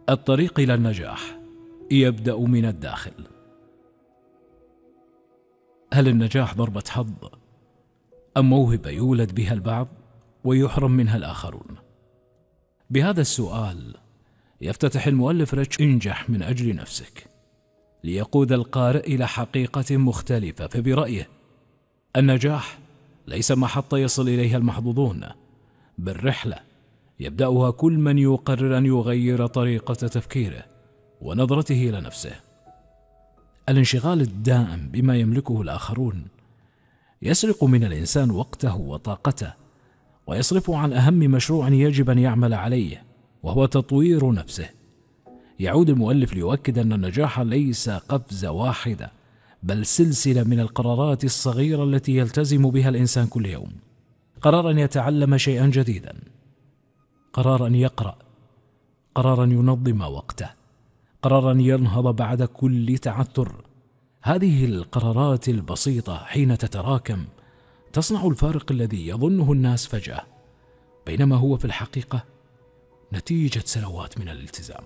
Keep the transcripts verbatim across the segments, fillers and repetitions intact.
الطريق إلى النجاح يبدأ من الداخل. هل النجاح ضربة حظ أم موهبة يولد بها البعض ويحرم منها الآخرون؟ بهذا السؤال يفتتح المؤلف ريتش انجح من أجل نفسك ليقود القارئ إلى حقيقة مختلفة. فبرأيه النجاح ليس محطة يصل إليها المحظوظون، بل رحلة يبدأها كل من يقرر أن يغير طريقة تفكيره ونظرته إلى نفسه. الانشغال الدائم بما يملكه الآخرون يسرق من الإنسان وقته وطاقته ويصرفه عن أهم مشروع يجب أن يعمل عليه، وهو تطوير نفسه. يعود المؤلف ليؤكد أن النجاح ليس قفزة واحدة، بل سلسلة من القرارات الصغيرة التي يلتزم بها الإنسان كل يوم. قرار أن يتعلم شيئا جديدا، قرار أن يقرأ، قرار أن ينظم وقته، قرار أن ينهض بعد كل تعثر. هذه القرارات البسيطة حين تتراكم تصنع الفارق الذي يظنه الناس فجأة، بينما هو في الحقيقة نتيجة سنوات من الالتزام.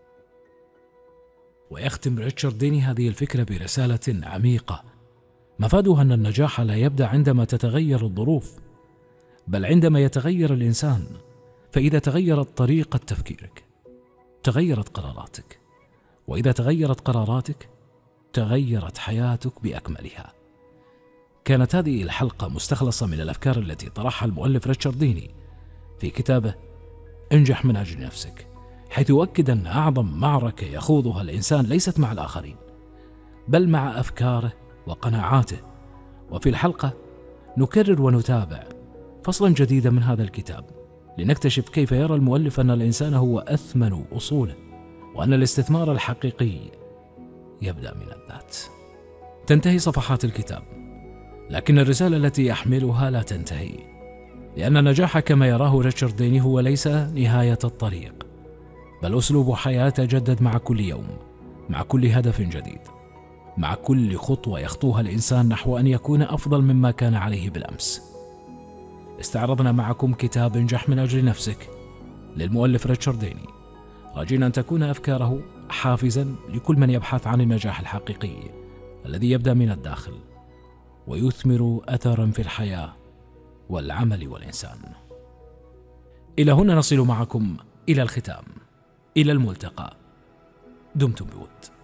ويختم ريتشارد ديني هذه الفكرة برسالة عميقة مفادها أن النجاح لا يبدأ عندما تتغير الظروف، بل عندما يتغير الإنسان. فإذا تغيرت طريقة تفكيرك تغيرت قراراتك، وإذا تغيرت قراراتك تغيرت حياتك بأكملها. كانت هذه الحلقة مستخلصة من الأفكار التي طرحها المؤلف ريتشارد ديني في كتابه انجح من أجل نفسك، حيث يؤكد أن أعظم معركة يخوضها الإنسان ليست مع الآخرين، بل مع أفكاره وقناعاته. وفي الحلقة نكرر ونتابع فصلا جديدا من هذا الكتاب لنكتشف كيف يرى المؤلف أن الإنسان هو أثمن أصوله، وأن الاستثمار الحقيقي يبدأ من الذات. تنتهي صفحات الكتاب، لكن الرسالة التي يحملها لا تنتهي، لأن النجاح كما يراه ريتشارد ديني هو ليس نهاية الطريق، بل أسلوب حياة تجدد مع كل يوم، مع كل هدف جديد، مع كل خطوة يخطوها الإنسان نحو أن يكون أفضل مما كان عليه بالأمس. استعرضنا معكم كتاب انجح من أجل نفسك للمؤلف ريتشارد ديني، راجين أن تكون أفكاره حافزا لكل من يبحث عن النجاح الحقيقي الذي يبدأ من الداخل ويثمر أثرا في الحياة والعمل والإنسان. إلى هنا نصل معكم إلى الختام، إلى الملتقى، دمتم بود.